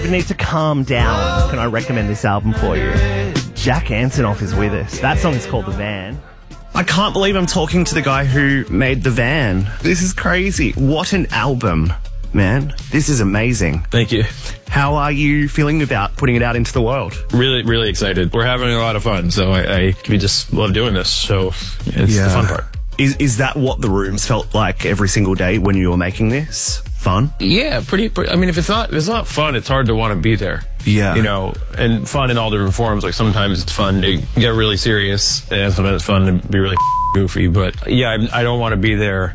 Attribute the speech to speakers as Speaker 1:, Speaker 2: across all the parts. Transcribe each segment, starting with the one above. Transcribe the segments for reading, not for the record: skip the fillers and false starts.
Speaker 1: need to calm down, can I recommend this album for you? Jack Antonoff is with us. That song is called The Van. I can't believe I'm talking to the guy who made The Van. This is crazy. What an album, man. This is amazing.
Speaker 2: Thank you.
Speaker 1: How are you feeling about putting it out into the world?
Speaker 2: Really, really excited. We're having a lot of fun, so we just love doing this, so it's the fun part.
Speaker 1: Is that what the rooms felt like every single day when you were making this? Fun?
Speaker 2: Yeah, pretty. I mean, if it's not fun, it's hard to want to be there.
Speaker 1: Yeah.
Speaker 2: You know, and fun in all different forms. Like sometimes it's fun to get really serious, and sometimes it's fun to be really goofy. But yeah, I don't want to be there.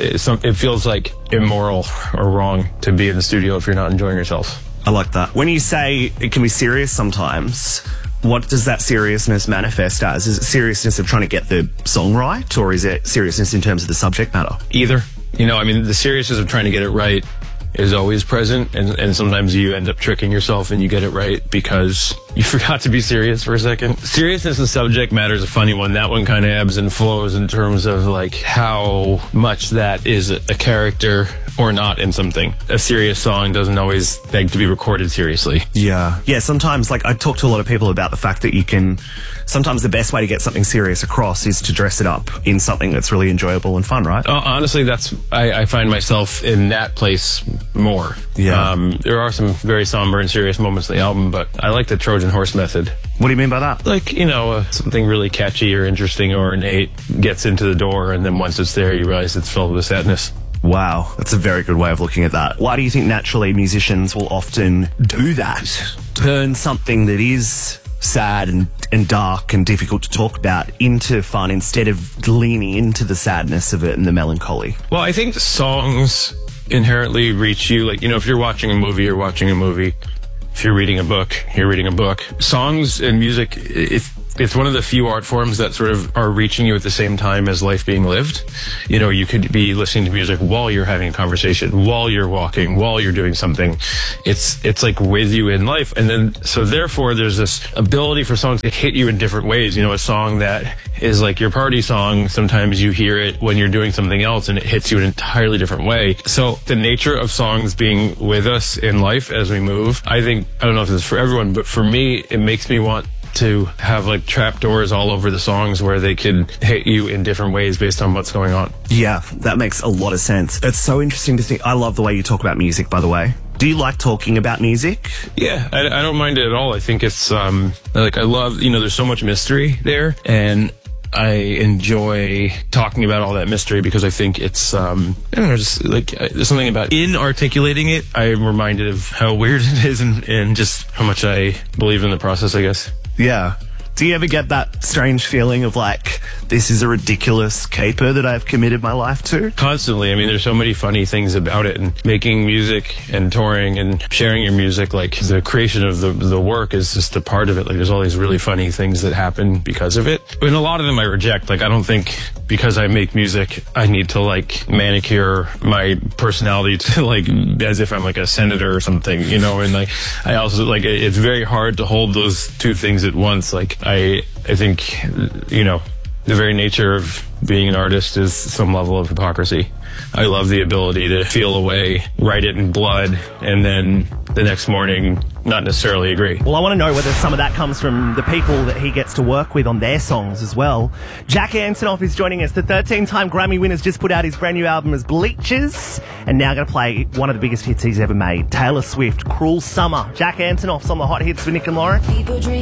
Speaker 2: It feels like immoral or wrong to be in the studio if you're not enjoying yourself.
Speaker 1: I like that. When you say it can be serious sometimes, what does that seriousness manifest as? Is it seriousness of trying to get the song right, or is it seriousness in terms of the subject matter?
Speaker 2: Either. You know, I mean, the seriousness of trying to get it right is always present, and sometimes you end up tricking yourself and you get it right because you forgot to be serious for a second. Seriousness and subject matter is a funny one. That one kind of ebbs and flows in terms of like how much that is a character or not in something. A serious song doesn't always beg to be recorded seriously.
Speaker 1: Yeah. Yeah, sometimes, like, I talk to a lot of people about the fact that you can, sometimes the best way to get something serious across is to dress it up in something that's really enjoyable and fun, right?
Speaker 2: Honestly, I find myself in that place more.
Speaker 1: Yeah.
Speaker 2: There are some very somber and serious moments in the album, but I like the Trojan horse method.
Speaker 1: What do you mean by that?
Speaker 2: Like, you know, something really catchy or interesting or innate gets into the door, and then once it's there, you realize it's filled with sadness.
Speaker 1: Wow, that's a very good way of looking at that. Why do you think naturally musicians will often do that? Turn something that is sad and dark and difficult to talk about into fun instead of leaning into the sadness of it and the melancholy?
Speaker 2: Well, I think songs inherently reach you. Like, you know, if you're watching a movie, you're watching a movie. If you're reading a book, you're reading a book. Songs and music, it's one of the few art forms that sort of are reaching you at the same time as life being lived. You know, you could be listening to music while you're having a conversation, while you're walking, while you're doing something. It's like with you in life. And then, so therefore, there's this ability for songs to hit you in different ways. You know, a song that is like your party song, sometimes you hear it when you're doing something else and it hits you in an entirely different way. So the nature of songs being with us in life as we move, I don't know if this is for everyone, but for me, it makes me want to have like trapdoors all over the songs where they can hit you in different ways based on what's going on.
Speaker 1: Yeah, that makes a lot of sense. It's so interesting to think. I love the way you talk about music, by the way. Do you like talking about music?
Speaker 2: Yeah, I don't mind it at all. I think it's like I love, you know, there's so much mystery there, and I enjoy talking about all that mystery because I think it's, I don't know, just like there's something about in articulating it. I'm reminded of how weird it is and just how much I believe in the process, I guess.
Speaker 1: Yeah. Do you ever get that strange feeling of like, this is a ridiculous caper that I've committed my life to?
Speaker 2: Constantly. I mean, there's so many funny things about it, and making music and touring and sharing your music, like the creation of the work is just a part of it. Like there's all these really funny things that happen because of it. And a lot of them I reject. Like I don't think because I make music, I need to like manicure my personality to like, as if I'm like a senator or something, you know, and like, I also like, it's very hard to hold those two things at once. Like I think, you know, the very nature of being an artist is some level of hypocrisy. I love the ability to feel a way, write it in blood, and then the next morning not necessarily agree.
Speaker 1: Well, I want to know whether some of that comes from the people that he gets to work with on their songs as well. Jack Antonoff is joining us. The 13-time Grammy winner's just put out his brand new album as Bleachers, and now going to play one of the biggest hits he's ever made, Taylor Swift, Cruel Summer. Jack Antonoff's on the Hot Hits with Nick and Lauren.